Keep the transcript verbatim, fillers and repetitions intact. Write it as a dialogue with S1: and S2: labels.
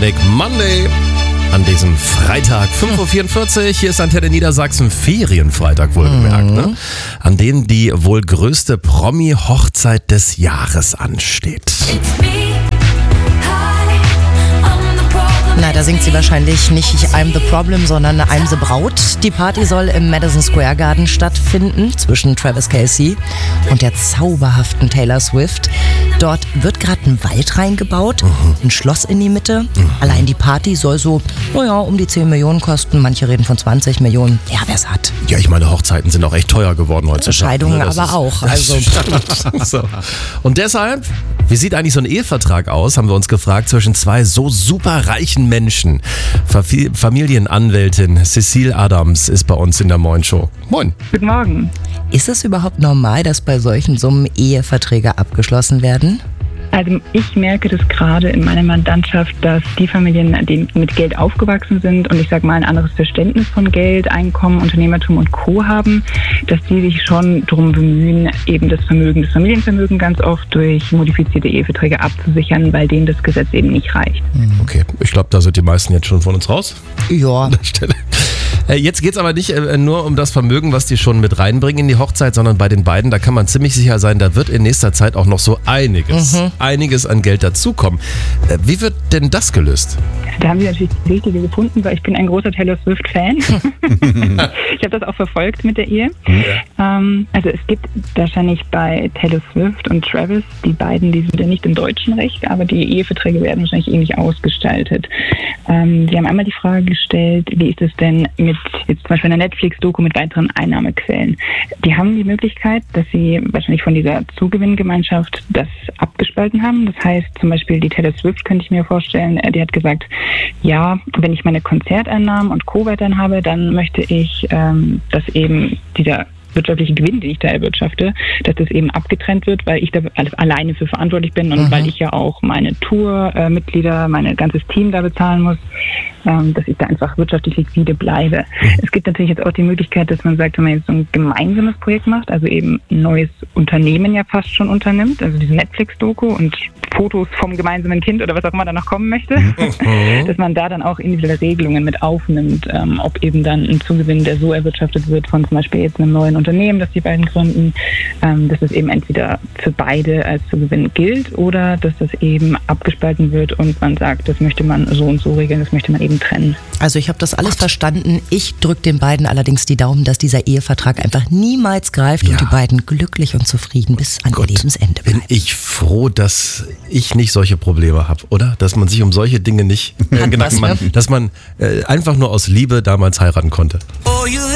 S1: Manic Monday. An diesem Freitag, fünf Uhr vierundvierzig, hier ist Antenne Niedersachsen, Ferienfreitag wohlgemerkt, mhm. ne? An dem die wohl größte Promi-Hochzeit des Jahres ansteht.
S2: Na, da singt sie wahrscheinlich nicht I'm the Problem, sondern I'm the Braut. Die Party soll im Madison Square Garden stattfinden, zwischen Travis Kelce und der zauberhaften Taylor Swift. Dort wird gerade ein Wald reingebaut, mhm. ein Schloss in die Mitte. Mhm. Allein die Party soll so, naja, um die zehn Millionen kosten. Manche reden von zwanzig Millionen. Ja, wer's hat.
S1: Ja, ich meine, Hochzeiten sind auch echt teuer geworden heutzutage.
S2: Scheidungen
S1: ne?
S2: aber
S1: ist,
S2: auch. Also.
S1: so. Und deshalb, wie sieht eigentlich so ein Ehevertrag aus, haben wir uns gefragt, zwischen zwei so super reichen Menschen. Familienanwältin Cecile Adams ist bei uns in der Moin Show. Moin.
S3: Guten Morgen.
S2: Ist es überhaupt normal, dass bei solchen Summen Eheverträge abgeschlossen werden?
S3: Also ich merke das gerade in meiner Mandantschaft, dass die Familien, die mit Geld aufgewachsen sind und ich sage mal ein anderes Verständnis von Geld, Einkommen, Unternehmertum und Co. haben, dass die sich schon darum bemühen, eben das Vermögen, das Familienvermögen ganz oft durch modifizierte Eheverträge abzusichern, weil denen das Gesetz eben nicht reicht.
S1: Okay, ich glaube, da sind die meisten jetzt schon von uns raus.
S2: Ja.
S1: An der Stelle. Jetzt geht es aber nicht nur um das Vermögen, was die schon mit reinbringen in die Hochzeit, sondern bei den beiden, da kann man ziemlich sicher sein, da wird in nächster Zeit auch noch so einiges, mhm. einiges an Geld dazukommen. Wie wird denn das gelöst?
S3: Da haben Sie natürlich die richtige gefunden, weil ich bin ein großer Taylor Swift-Fan. Ich habe das auch verfolgt mit der Ehe. Ja. Ähm, also es gibt wahrscheinlich bei Taylor Swift und Travis, die beiden, die sind ja nicht im deutschen Recht, aber die Eheverträge werden wahrscheinlich ähnlich ausgestaltet. Ähm, Sie haben einmal die Frage gestellt, wie ist es denn mit jetzt zum Beispiel einer Netflix-Doku mit weiteren Einnahmequellen? Die haben die Möglichkeit, dass sie wahrscheinlich von dieser Zugewinngemeinschaft das abgespalten haben. Das heißt zum Beispiel die Taylor Swift, könnte ich mir vorstellen, die hat gesagt, ja, wenn ich meine Konzerteinnahmen und Co. weiterhin habe, dann möchte ich, ähm, dass eben dieser wirtschaftliche Gewinn, den ich da erwirtschafte, dass das eben abgetrennt wird, weil ich da alleine für verantwortlich bin und mhm. weil ich ja auch meine Tour-Mitglieder, mein ganzes Team da bezahlen muss, ähm, dass ich da einfach wirtschaftlich liquide bleibe. Mhm. Es gibt natürlich jetzt auch die Möglichkeit, dass man sagt, wenn man jetzt so ein gemeinsames Projekt macht, also eben ein neues Unternehmen ja fast schon unternimmt, also diese Netflix-Doku und Fotos vom gemeinsamen Kind oder was auch immer da noch kommen möchte, mhm. dass man da dann auch individuelle Regelungen mit aufnimmt, ähm, ob eben dann ein Zugewinn, der so erwirtschaftet wird von zum Beispiel jetzt einem neuen Unternehmen, das die beiden gründen, ähm, dass es eben entweder für beide als Zugewinn gilt oder dass das eben abgespalten wird und man sagt, das möchte man so und so regeln, das möchte man eben trennen.
S2: Also ich habe das alles verstanden. Ich drücke den beiden allerdings die Daumen, dass dieser Ehevertrag einfach niemals greift ja. und die beiden glücklich und zufrieden bis an
S1: Gott,
S2: ihr Lebensende bleiben.
S1: Bin ich froh, dass ich nicht solche Probleme habe, oder? Dass man sich um solche Dinge nicht, äh, Gedanken macht, dass man äh, einfach nur aus Liebe damals heiraten konnte.